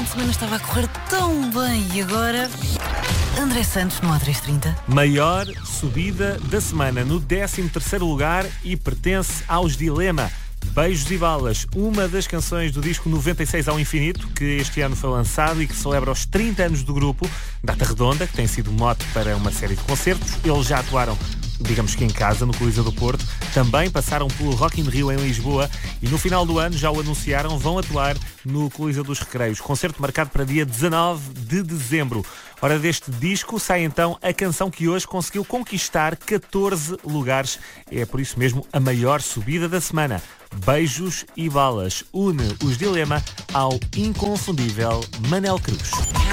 de semana estava a correr tão bem e agora... André Santos no A330. Maior subida da semana, no 13º lugar e pertence aos Dilema. Beijos e Balas, uma das canções do disco 96 ao Infinito, que este ano foi lançado e que celebra os 30 anos do grupo, data redonda, que tem sido mote para uma série de concertos. Eles já atuaram, digamos que em casa, no Coliseu do Porto, também passaram pelo Rock in Rio em Lisboa e no final do ano, já o anunciaram, vão atuar no Coliseu dos Recreios, concerto marcado para dia 19 de dezembro. Ora, deste disco sai então a canção que hoje conseguiu conquistar 14 lugares. É por isso mesmo a maior subida da semana. Beijos e Balas une os Dilema ao inconfundível Manel Cruz.